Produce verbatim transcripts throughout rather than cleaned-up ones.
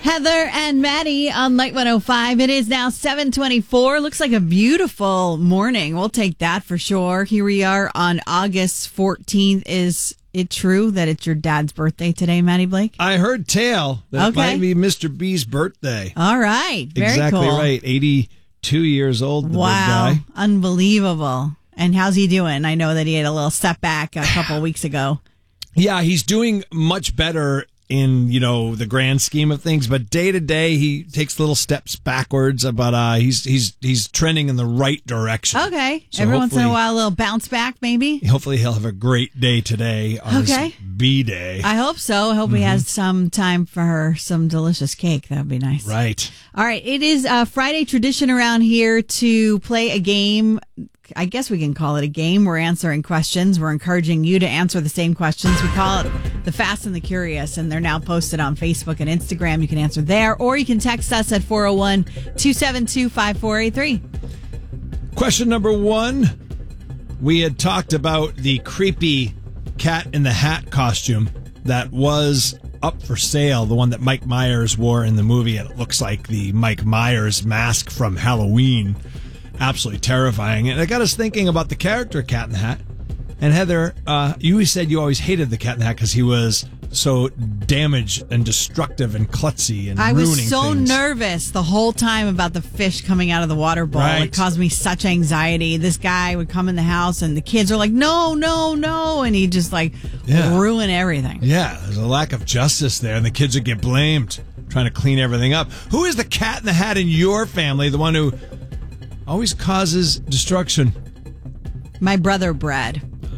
Heather and Maddie on Light one oh five. It is now seven twenty-four. Looks like a beautiful morning. We'll take that for sure. Here we are on August fourteenth. Is it true that it's your dad's birthday today, Maddie Blake? I heard tale that Okay. it might be Mister B's birthday. All right. Very exactly cool. right. eighty-two years old, the Wow. big guy. Unbelievable. And how's he doing? I know that he had a little setback a couple weeks ago. Yeah, he's doing much better in, you know, the grand scheme of things, but day to day he takes little steps backwards, but uh he's he's he's trending in the right direction. Okay. So Every once in a hopefully- while, a little bounce back, maybe. Hopefully he'll have a great day today on Okay. his B day. I hope so. I hope he Mm-hmm. has some time for her, some delicious cake. That would be nice. Right. All right. It is a Friday tradition around here to play a game. I guess we can call it a game. We're answering questions. We're encouraging you to answer the same questions. We call it the Fast and the Curious, and they're now posted on Facebook and Instagram. You can answer there, or you can text us at four oh one, two seven two, five four eight three. Question number one. We had talked about the creepy Cat in the Hat costume that was up for sale, the one that Mike Myers wore in the movie, and it looks like the Mike Myers mask from Halloween. Absolutely terrifying. And it got us thinking about the character Cat in the Hat. And Heather, uh, you always said you always hated the Cat in the Hat because he was so damaged and destructive and klutzy and I ruining was so things. nervous the whole time about the fish coming out of the water bowl. Right. It caused me such anxiety. This guy would come in the house and the kids are like, no, no, no. And he'd just like Yeah. ruin everything. Yeah, there's a lack of justice there, and the kids would get blamed trying to clean everything up. Who is the Cat in the Hat in your family, the one who always causes destruction? My brother, Brad.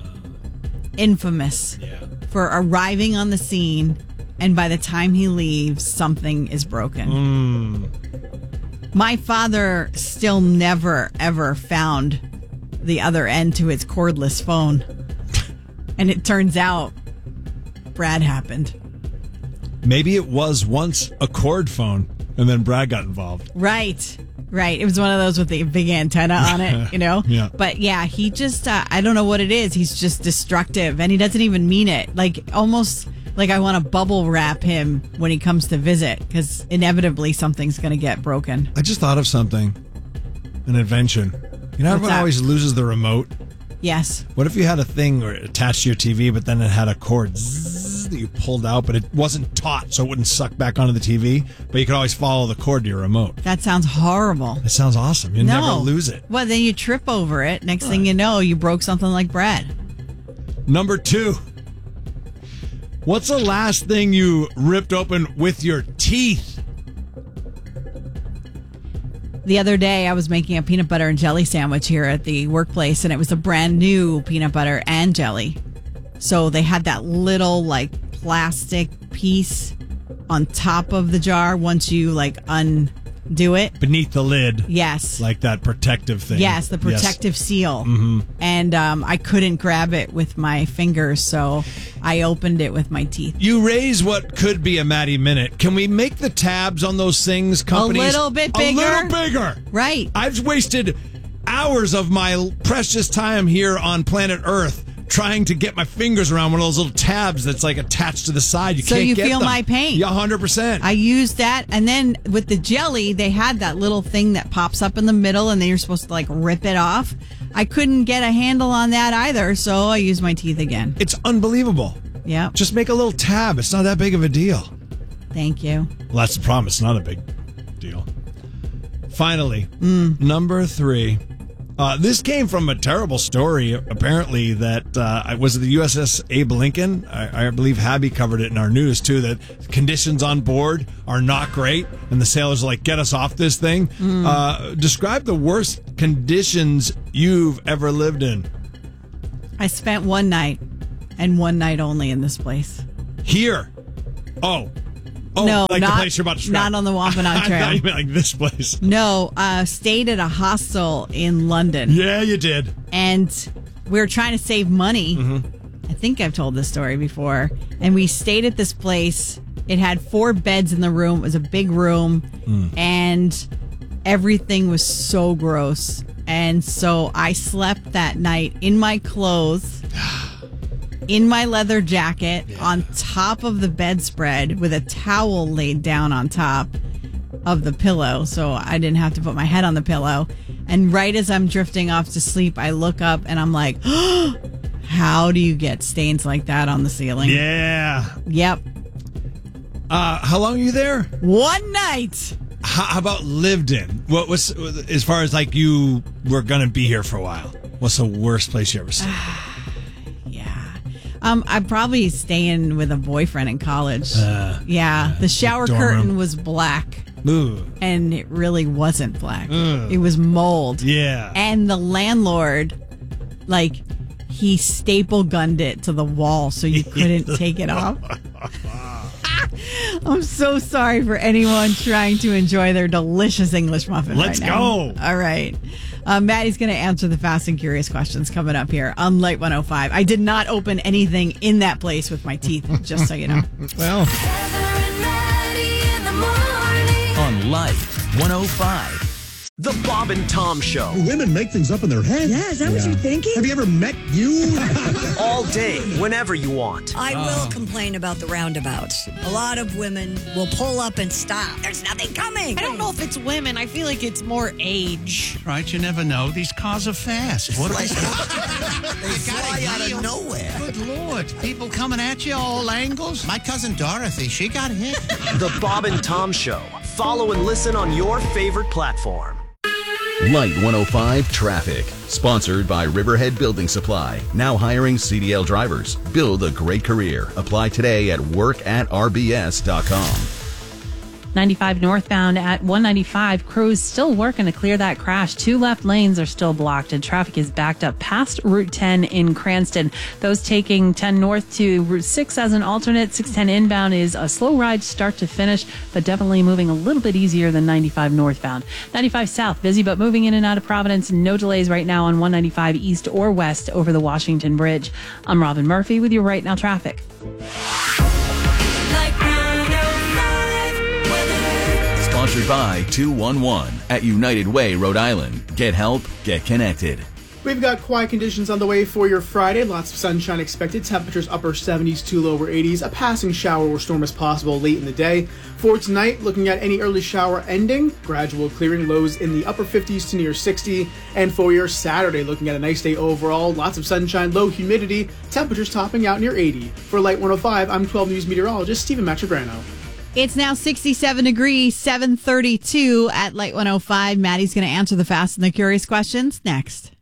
Infamous Yeah. for arriving on the scene, and by the time he leaves, something is broken. Mm. My father still never, ever found the other end to his cordless phone. And it turns out Brad happened. Maybe it was once a cord phone, and then Brad got involved. Right. Right. It was one of those with the big antenna on it, you know? Yeah. But yeah, he just, uh, I don't know what it is. He's just destructive and he doesn't even mean it. Like almost like I want to bubble wrap him when he comes to visit because inevitably something's going to get broken. I just thought of something. An invention. You know, everyone that? always loses the remote. Yes. What if you had a thing where it attached to your T V, but then it had a cord zzz, that you pulled out, but it wasn't taut, so it wouldn't suck back onto the T V, but you could always follow the cord to your remote. That sounds horrible. It sounds awesome. You no. never lose it. Well, then you trip over it. Next thing you know, you broke something like Brad. Number two. What's the last thing you ripped open with your teeth? The other day, I was making a peanut butter and jelly sandwich here at the workplace, and it was a brand new peanut butter and jelly. So they had that little, like, plastic piece on top of the jar once you, like, undo it. Beneath the lid. Yes. Like that protective thing. Yes, the protective seal. Mm-hmm. And um, I couldn't grab it with my fingers, so I opened it with my teeth. You raise what could be a Maddie Minute. Can we make the tabs on those things, companies? A little bit bigger? A little bigger. Right. I've wasted hours of my precious time here on planet Earth trying to get my fingers around one of those little tabs that's like attached to the side. You So can't you get feel them. my pain. Yeah, one hundred percent. I used that, and then with the jelly, they had that little thing that pops up in the middle, and then you're supposed to like rip it off. I couldn't get a handle on that either, so I used my teeth again. It's unbelievable. Yeah. Just make a little tab. It's not that big of a deal. Thank you. Well, that's the problem. It's not a big deal. Finally, Mm. number three. Uh, this came from a terrible story, apparently, that uh, was it the U S S Abe Lincoln? I, I believe Habby covered it in our news, too, that conditions on board are not great, and the sailors are like, get us off this thing. Mm. Uh, describe the worst conditions you've ever lived in. I spent one night, and one night only in this place. Here. Oh. Oh, no, like not, the place you're about to describe. not on the Wampanoag I Trail. thought you meant like this place. No, uh, stayed at a hostel in London. Yeah, you did. And we were trying to save money. Mm-hmm. I think I've told this story before. And we stayed at this place. It had four beds in the room. It was a big room. Mm. And everything was so gross. And so I slept that night in my clothes in my leather jacket Yeah. on top of the bedspread with a towel laid down on top of the pillow, so I didn't have to put my head on the pillow. And right as I'm drifting off to sleep, I look up and I'm like, oh, how do you get stains like that on the ceiling? Yeah. Yep. Uh, how long are you there? One night. How, how about lived in? What was, as far as like you were going to be here for a while, what's the worst place you ever seen? Yeah. Um, I'm probably staying with a boyfriend in college. Uh, yeah. The shower dorm curtain room. was black. Ooh. And it really wasn't black. Ugh. It was mold. Yeah. And the landlord, like, he staple gunned it to the wall so you couldn't take it off. I'm so sorry for anyone trying to enjoy their delicious English muffin Let's right now. go. All right. Uh, Maddie's going to answer the fast and curious questions coming up here on Light one oh five. I did not open anything in that place with my teeth, just so you know. Well, on Light one oh five. The Bob and Tom Show. Women make things up in their head. Yeah, is that what you're thinking? Have you ever met you? All day, whenever you want. I will complain about the roundabouts. A lot of women will pull up and stop. There's nothing coming. I don't know if it's women. I feel like it's more age. Right, you never know. These cars are fast. What They You fly gotta out yield. of nowhere. Good Lord. People coming at you all angles. My cousin Dorothy, she got hit. The Bob and Tom Show. Follow and listen on your favorite platform. Light one oh five Traffic. Sponsored by Riverhead Building Supply. Now hiring C D L drivers. Build a great career. Apply today at work at r b s dot com. ninety-five northbound at one ninety-five. Crews still working to clear that crash. Two left lanes are still blocked and traffic is backed up past Route ten in Cranston. Those taking ten north to Route six as an alternate. six ten inbound is a slow ride start to finish, but definitely moving a little bit easier than ninety-five northbound. ninety-five south, busy but moving in and out of Providence. No delays right now on one ninety-five east or west over the Washington Bridge. I'm Robin Murphy with your Right Now traffic. Sponsored by two one one at United Way, Rhode Island. Get help, get connected. We've got quiet conditions on the way for your Friday. Lots of sunshine expected. Temperatures upper seventies to lower eighties. A passing shower or storm is possible late in the day. For tonight, looking at any early shower ending. Gradual clearing, lows in the upper fifties to near sixty. And for your Saturday, looking at a nice day overall. Lots of sunshine, low humidity. Temperatures topping out near eighty. For Light one oh five, I'm twelve News meteorologist Stephen Matrigrano. It's now sixty-seven degrees, seven thirty-two at Light one oh five. Maddie's going to answer the fast and the curious questions next.